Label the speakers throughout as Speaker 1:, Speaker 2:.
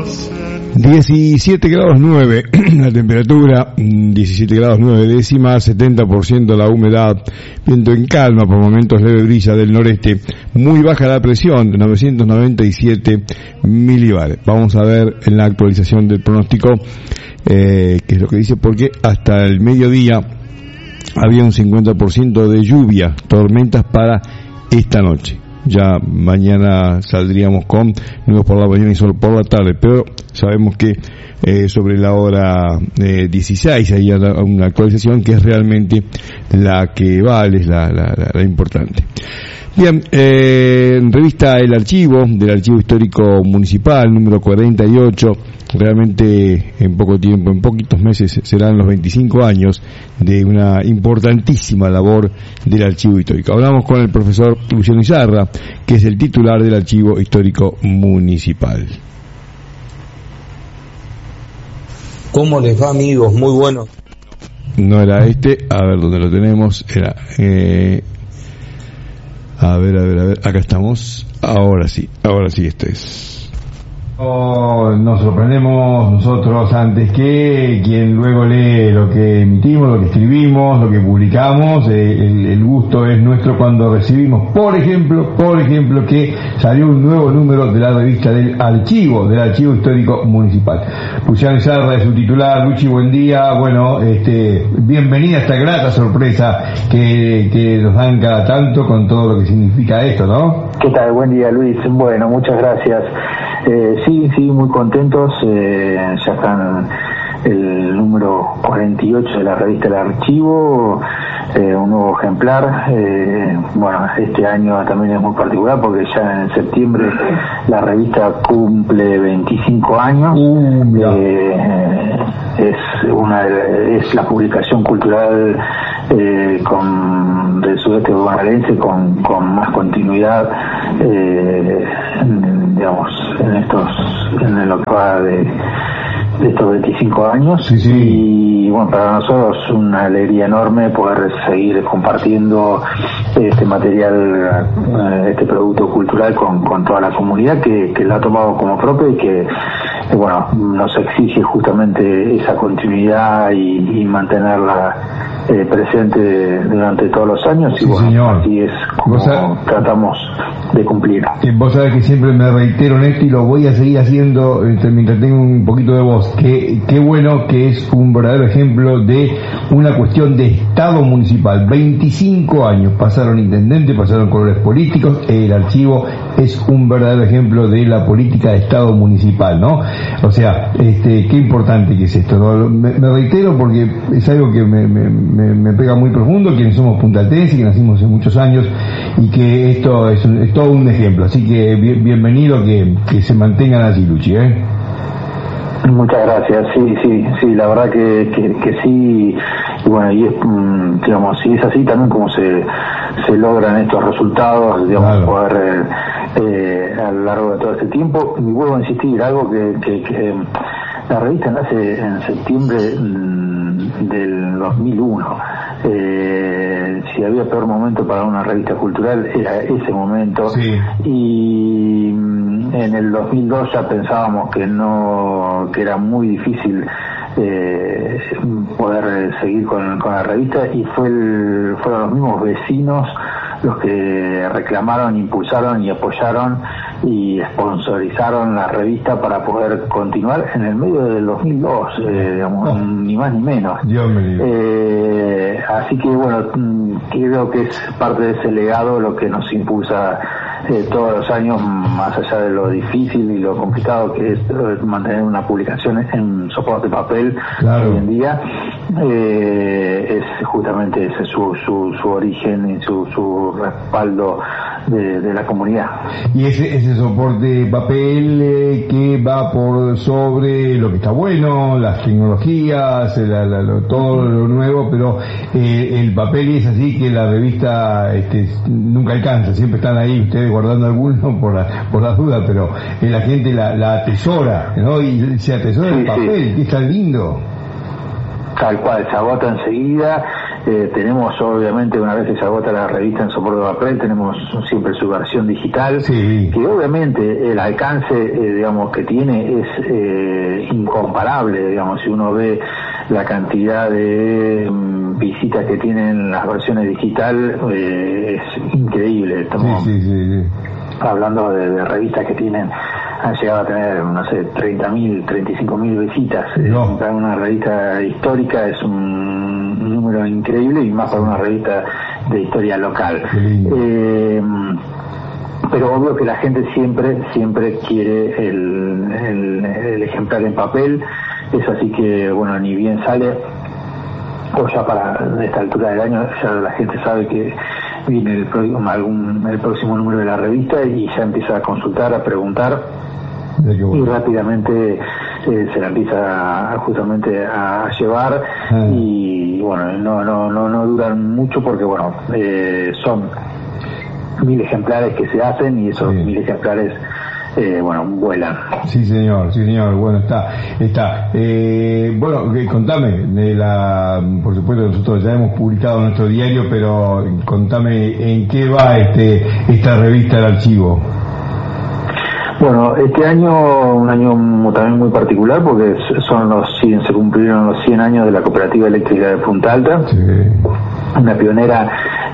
Speaker 1: 17 grados 9 la temperatura, 17 grados 9 décimas, 70% la humedad, viento en calma, por momentos leve brisa del noreste, muy baja la presión, 997 milibares. Vamos a ver en la actualización del pronóstico qué es lo que dice, porque hasta el mediodía había un 50% de lluvia, tormentas para esta noche. Ya mañana saldríamos con nubes por la mañana y sol por la tarde, pero sabemos que sobre la hora 16 hay una actualización que es realmente la que vale, es la importante. Bien, revista El Archivo, del Archivo Histórico Municipal, número 48, realmente en poco tiempo, en poquitos meses, serán los 25 años de una importantísima labor del Archivo Histórico. Hablamos con el profesor Luciano Izarra, que es el titular del Archivo Histórico Municipal.
Speaker 2: ¿Cómo les va, amigos? Muy bueno.
Speaker 1: No era este, a ver dónde lo tenemos, era... A ver, acá estamos. Ahora sí, este es. Nos sorprendemos nosotros antes que quien luego lee lo que emitimos, lo que escribimos, lo que publicamos. El gusto es nuestro cuando recibimos, por ejemplo, que salió un nuevo número de la revista del Archivo Histórico Municipal. Luciano Izarra es su titular. Luchi, buen día. Bueno, bienvenida a esta grata sorpresa que nos dan cada tanto con todo lo que significa esto, ¿no?
Speaker 3: ¿Qué tal? Buen día, Luis. Bueno, muchas gracias. Sí, muy contentos. Ya están el número 48 de la revista El Archivo, un nuevo ejemplar. Bueno, este año también es muy particular porque ya en septiembre la revista cumple 25 años. Es la publicación cultural del sudeste bonaerense con más continuidad, digamos, en lo que va de estos 25 años.
Speaker 1: Sí.
Speaker 3: Y bueno, para nosotros es una alegría enorme poder seguir compartiendo este material, este producto cultural con toda la comunidad que lo ha tomado como propio y que bueno, nos exige justamente esa continuidad y mantenerla presente durante todos los años. Y
Speaker 1: sí,
Speaker 3: bueno,
Speaker 1: señor.
Speaker 3: Así es como tratamos de cumplir.
Speaker 1: Vos sabés que siempre me reitero en esto y lo voy a seguir haciendo mientras tengo un poquito de voz. Qué bueno que es un verdadero ejemplo de una cuestión de Estado municipal. 25 años pasaron intendentes, pasaron colores políticos. El archivo es un verdadero ejemplo de la política de Estado municipal, ¿no? O sea, qué importante que es esto, ¿no? Me reitero porque es algo que me pega muy profundo, quienes somos puntaltenses, que nacimos hace muchos años, y que esto es todo un ejemplo. Así que bienvenido que se mantengan así, Luchi,
Speaker 3: Muchas gracias. Sí, la verdad que sí. Y bueno, y es, digamos, si es así también como se logran estos resultados, digamos, claro. Poder a lo largo de todo este tiempo. Y vuelvo a insistir, algo que la revista nace en septiembre del 2001. Si había peor momento para una revista cultural era ese momento.
Speaker 1: Sí.
Speaker 3: Y en el 2002 ya pensábamos que era muy difícil poder seguir con la revista, y fueron los mismos vecinos los que reclamaron, impulsaron y apoyaron y sponsorizaron la revista para poder continuar en el medio del 2002, digamos, ni más ni menos. Así que bueno, creo que es parte de ese legado lo que nos impulsa todos los años, más allá de lo difícil y lo complicado que es mantener una publicación en soporte de papel. Claro. Hoy en día, es justamente ese su origen y su respaldo de la comunidad.
Speaker 1: Y ese soporte de papel que va por sobre lo que está bueno, las tecnologías, todo lo nuevo, pero el papel es así que la revista nunca alcanza, siempre están ahí ustedes guardando algunos por las dudas, pero la gente la atesora, ¿no? Y se atesora el papel, que es tan lindo.
Speaker 3: Tal cual, se agota enseguida. tenemos obviamente, una vez que se agota la revista en soporte de papel, tenemos siempre su versión digital,
Speaker 1: sí,
Speaker 3: que obviamente el alcance digamos que tiene es incomparable. Digamos, si uno ve la cantidad de visitas que tienen las versiones digital, es increíble. Estamos hablando de revistas que han llegado a tener, no sé, 30.000, 35.000 visitas. Para una revista histórica es un número increíble, y más para una revista de historia local. Pero obvio que la gente siempre quiere el ejemplar en papel. Es así que, bueno, ni bien sale, o ya para esta altura del año, ya la gente sabe que viene el próximo número de la revista, y ya empieza a consultar, a preguntar, y rápidamente se la empieza justamente a llevar. Y bueno, no duran mucho, porque bueno, son 1000 ejemplares que se hacen, y esos 1000 ejemplares vuelan.
Speaker 1: Sí señor, bueno, está. Bueno, contame, por supuesto nosotros ya hemos publicado nuestro diario, pero contame en qué va esta revista del archivo.
Speaker 3: Bueno, este año, un año también muy particular, porque se cumplieron los 100 años de la Cooperativa Eléctrica de Punta Alta, una pionera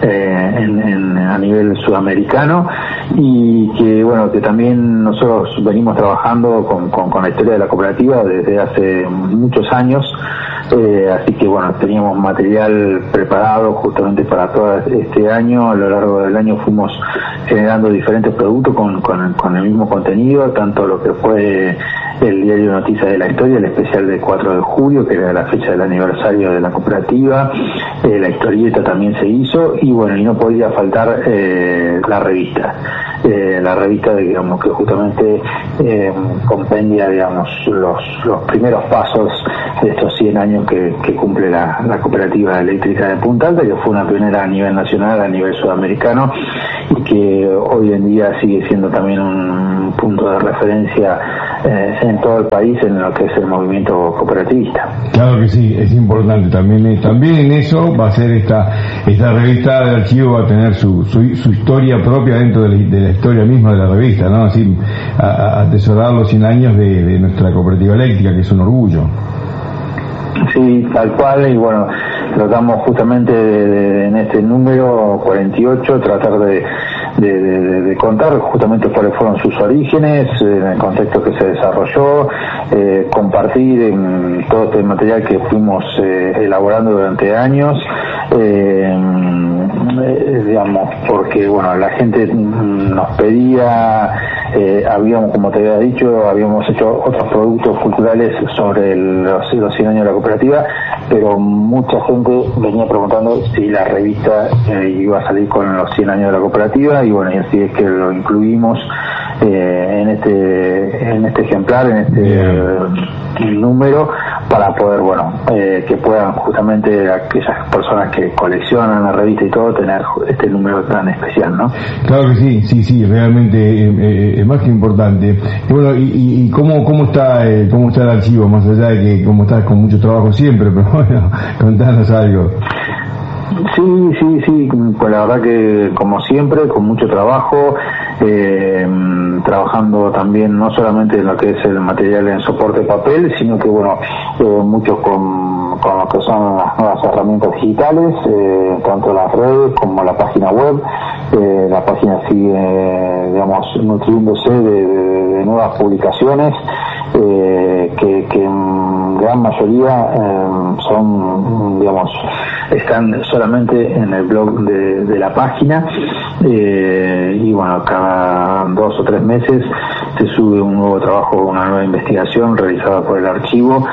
Speaker 3: a nivel sudamericano, y que también nosotros venimos trabajando con la historia de la cooperativa desde hace muchos años. Así que bueno, teníamos material preparado justamente para todo este año. A lo largo del año fuimos generando diferentes productos con el mismo contenido, tanto lo que fue el diario Noticias de la Historia, el especial del 4 de julio, que era la fecha del aniversario de la cooperativa. La historieta también se hizo, y bueno, y no podía faltar la revista. La revista, digamos, que justamente compendia, digamos, los primeros pasos de estos 100 años que cumple la Cooperativa Eléctrica de Punta Alta, que fue una pionera a nivel nacional, a nivel sudamericano, y que hoy en día sigue siendo también un punto de referencia en todo el país en lo que es el movimiento cooperativista.
Speaker 1: Claro que sí, es importante. También en eso va a ser esta revista de archivo, va a tener su historia propia dentro de la historia misma de la revista, ¿no? Así, atesorar los 100 años de nuestra cooperativa eléctrica, que es un orgullo.
Speaker 3: Sí, tal cual. Y bueno, tratamos justamente en este número 48 tratar de contar justamente cuáles fueron sus orígenes, en el contexto que se desarrolló, compartir en todo este material que fuimos elaborando durante años, digamos, porque bueno, la gente nos pedía, como te había dicho, habíamos hecho otros productos culturales sobre los 100 años de la cooperativa, pero mucha gente venía preguntando si la revista iba a salir con los 100 años de la cooperativa, y bueno, y así es que lo incluimos en este ejemplar, en este número, para poder, que puedan justamente aquellas personas que coleccionan la revista y todo, tener este número tan especial, ¿no?
Speaker 1: Claro que sí, realmente es más que importante. Y bueno, y cómo está el archivo, más allá de que como estás con mucho trabajo siempre, pero bueno, contanos algo.
Speaker 3: Sí, pues la verdad que como siempre, con mucho trabajo, trabajando también no solamente en lo que es el material en soporte papel, sino que mucho con lo que son las nuevas herramientas digitales, tanto las redes como la página web. La página sigue, nutriéndose de nuevas publicaciones, que en gran mayoría son, están solamente en el blog de la página, y cada 2 o 3 meses se sube un nuevo trabajo, una nueva investigación realizada por el archivo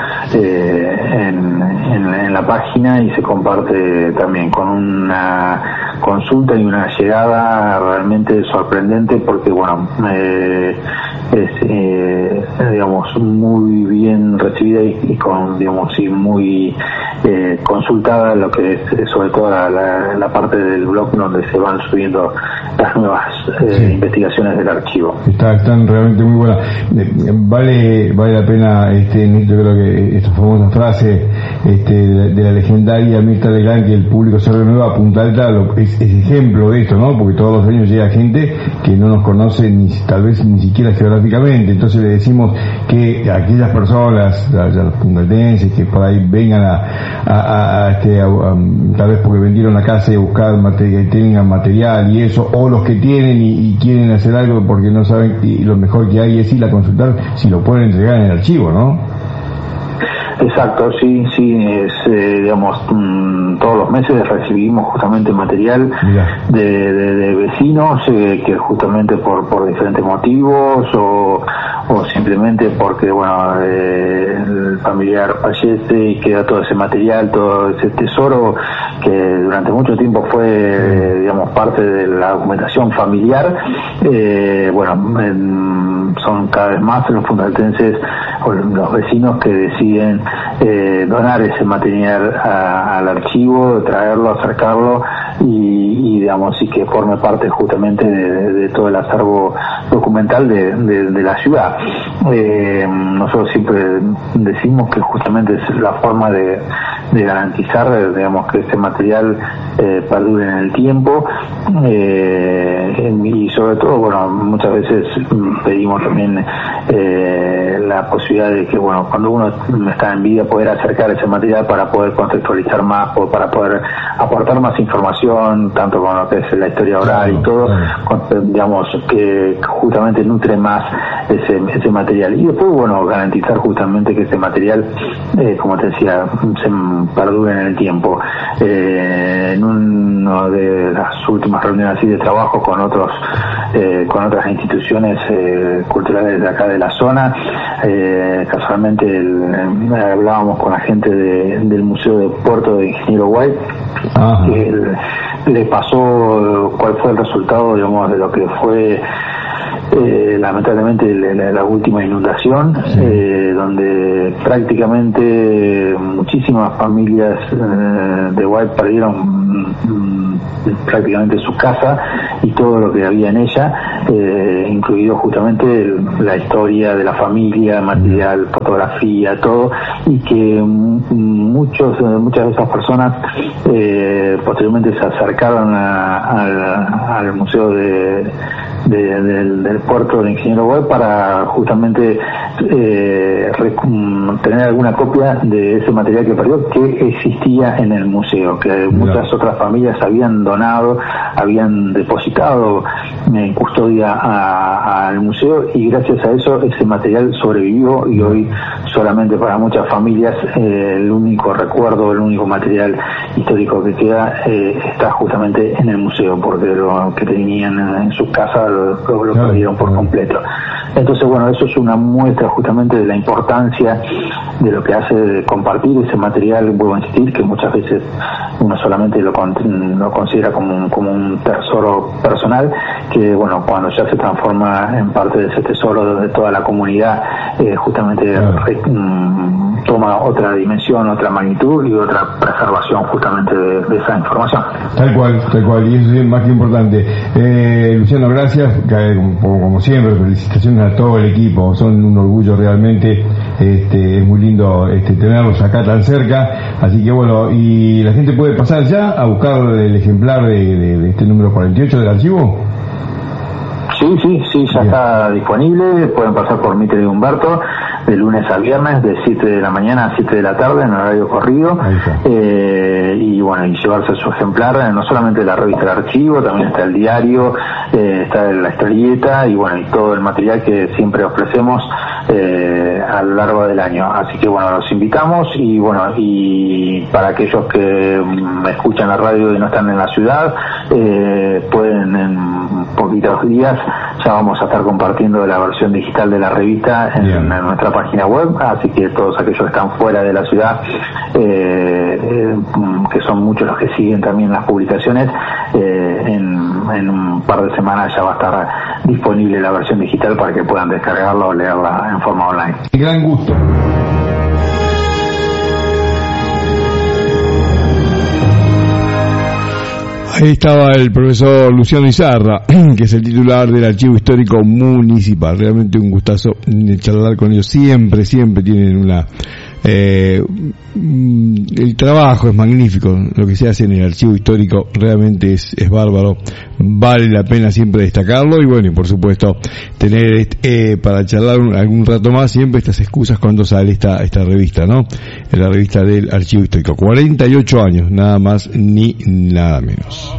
Speaker 3: en la página, y se comparte también con una consulta y una llegada realmente sorprendente, porque digamos, muy bien recibida y con, digamos, y muy consultada, lo que es sobre todo la parte del blog donde se van subiendo las nuevas investigaciones del archivo.
Speaker 1: Están realmente muy buenas. Vale la pena, yo creo que esta famosa frase de la legendaria Mirta Legrand, que el público se renueva, Punta Alta es ejemplo de esto, ¿no? Porque todos los años llega gente que no nos conoce tal vez ni siquiera geográficamente, entonces le decimos que aquellas personas, los puntaltenses, que por ahí vengan tal vez porque vendieron la casa y buscar que tengan material y eso, o los que tienen y quieren hacer algo porque no saben, y lo mejor que hay es ir a consultar si lo pueden entregar en el archivo, ¿no?
Speaker 3: Exacto, sí, digamos, todos los meses recibimos justamente material de vecinos que justamente por diferentes motivos o simplemente porque, bueno, el familiar fallece y queda todo ese material, todo ese tesoro que durante mucho tiempo fue, digamos, parte de la documentación familiar. Son cada vez más los puntaltenses o los vecinos que deciden donar ese material al archivo, traerlo, acercarlo y digamos, y que forme parte justamente de todo el acervo documental de la ciudad. Nosotros siempre decimos que justamente es la forma de garantizar, digamos, que este material perdure en el tiempo, y sobre todo, bueno, muchas veces pedimos también la posibilidad de que, bueno, cuando uno está en vida, poder acercar ese material para poder contextualizar más o para poder aportar más información, tanto con lo que es la historia oral y todo, digamos, que justamente nutre más ese material. Y después, bueno, garantizar justamente que ese material, como te decía, se perdure en el tiempo. En una de las últimas reuniones así de trabajo con otras instituciones culturales de acá de la zona, casualmente hablábamos con la gente del Museo de Puerto de Ingeniero White, que le pasó cuál fue el resultado, digamos, de lo que fue lamentablemente la última inundación, donde prácticamente muchísimas familias de White perdieron prácticamente su casa y todo lo que había en ella, incluido justamente la historia de la familia, material, fotografía, todo, y que muchas de esas personas posteriormente se acercaron al museo del puerto de Ingeniero White para justamente tener alguna copia de ese material que perdió, que existía en el museo, que muchas otras familias habían donado, habían depositado en custodia al museo, y gracias a eso ese material sobrevivió, y hoy solamente para muchas familias el único recuerdo, el único material histórico que queda está justamente en el museo, porque lo que tenían en sus casas lo perdieron por completo. Entonces, bueno, eso es una muestra justamente de la importancia de lo que hace de compartir ese material, vuelvo a insistir, que muchas veces uno solamente lo considera como un tesoro personal, que, bueno, cuando ya se transforma en parte de ese tesoro de toda la comunidad, justamente toma otra dimensión, otra magnitud y otra preservación justamente de esa información. Tal cual,
Speaker 1: y eso es más que importante. Luciano, gracias, como siempre, felicitaciones a todo el equipo, son un orgullo realmente, es muy lindo tenerlos acá tan cerca, así que bueno, y la gente puede pasar ya a buscar el ejemplar de este número 48 del archivo.
Speaker 3: Sí, ya está disponible, pueden pasar por Mitre y Humberto de lunes a viernes de 7 de la mañana a 7 de la tarde en horario corrido, y bueno, y llevarse su ejemplar, no solamente la revista del archivo, también está el diario, está la historieta y bueno, y todo el material que siempre ofrecemos a lo largo del año. Así que bueno, los invitamos, y bueno, y para aquellos que escuchan la radio y no están en la ciudad, pueden poquitos días ya vamos a estar compartiendo la versión digital de la revista en nuestra página web, así que todos aquellos que están fuera de la ciudad, que son muchos los que siguen también las publicaciones, en un par de semanas ya va a estar disponible la versión digital para que puedan descargarla o leerla en forma online.
Speaker 1: Gran gusto. Ahí estaba el profesor Luciano Izarra, que es el titular del Archivo Histórico Municipal. Realmente un gustazo charlar con ellos. Siempre tienen una... el trabajo es magnífico, lo que se hace en el Archivo Histórico realmente es bárbaro, vale la pena siempre destacarlo. Y bueno, y por supuesto tener para charlar algún rato más siempre estas excusas cuando sale esta revista, ¿no? La revista del Archivo Histórico. 48 años, nada más ni nada menos.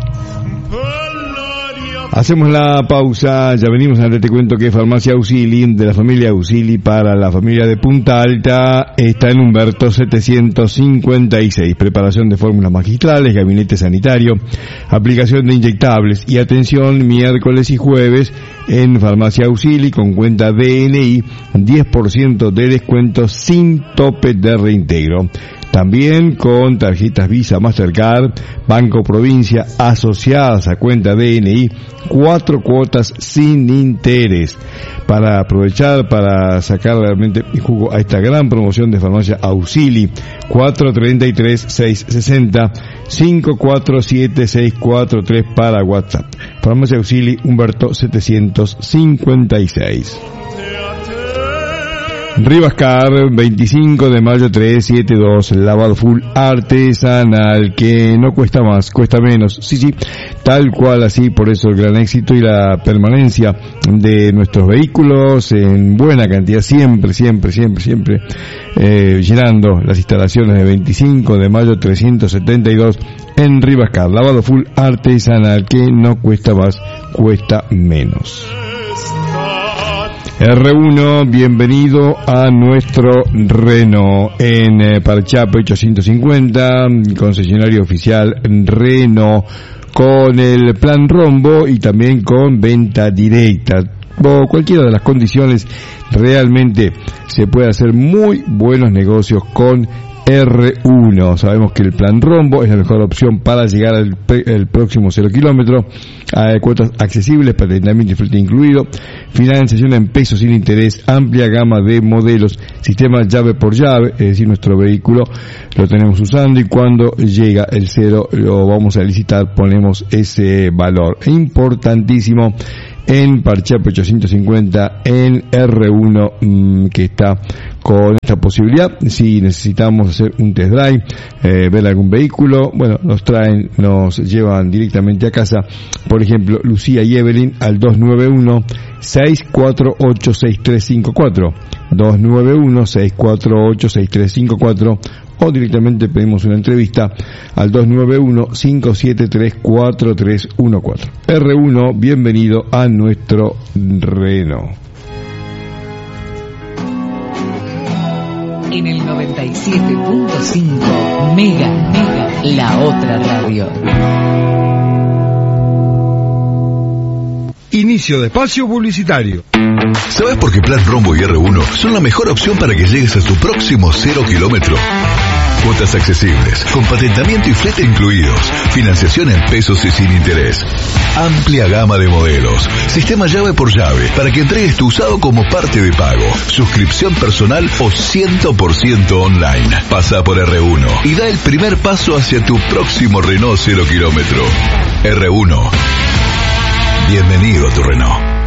Speaker 1: Hacemos la pausa, ya venimos. Antes te cuento que Farmacia Auxili, de la familia Auxili para la familia de Punta Alta, está en Humberto 756. Preparación de fórmulas magistrales, gabinete sanitario, aplicación de inyectables y atención miércoles y jueves en Farmacia Auxili con cuenta DNI, 10% de descuento sin tope de reintegro. También con tarjetas Visa, Mastercard, Banco Provincia asociadas a cuenta DNI, 4 cuotas sin interés. Para aprovechar, para sacar realmente el jugo a esta gran promoción de Farmacia Auxili, 433-660, 547-643 para WhatsApp. Farmacia Auxili, Humberto 756. Rivascar, 25 de mayo 372, lavado full artesanal, que no cuesta más, cuesta menos. Sí, tal cual así, por eso el gran éxito y la permanencia de nuestros vehículos en buena cantidad, siempre, llenando las instalaciones de 25 de mayo 372 en Rivascar, lavado full artesanal, que no cuesta más, cuesta menos. R1, bienvenido a nuestro Renault en Parchape 850, concesionario oficial Renault, con el plan Rombo y también con venta directa. O cualquiera de las condiciones, realmente se puede hacer muy buenos negocios con R1. Sabemos que el plan Rombo es la mejor opción para llegar al próximo 0 kilómetro, a cuotas accesibles, patentamiento y flete incluido, financiación en pesos sin interés, amplia gama de modelos, sistema llave por llave, es decir, nuestro vehículo lo tenemos usando y cuando llega el 0 lo vamos a licitar, ponemos ese valor. Importantísimo en Parchape 850 en R1, que está con esta posibilidad. Si necesitamos hacer un test drive, ver algún vehículo, bueno, nos llevan directamente a casa. Por ejemplo, Lucía y Evelyn al 291-648-6354, 291-648-6354, o directamente pedimos una entrevista al 291-573-4314. R1, bienvenido a nuestro Renault.
Speaker 4: En el 97.5 Mega, la otra radio.
Speaker 1: Inicio de espacio publicitario.
Speaker 5: ¿Sabes por qué Plan Rombo y R1 son la mejor opción para que llegues a tu próximo 0 kilómetro? Cuotas accesibles, con patentamiento y flete incluidos, financiación en pesos y sin interés, amplia gama de modelos, sistema llave por llave para que entregues tu usado como parte de pago, suscripción personal o 100% online. Pasa por R1 y da el primer paso hacia tu próximo Renault 0 kilómetro. R1. Bienvenido a tu Renault.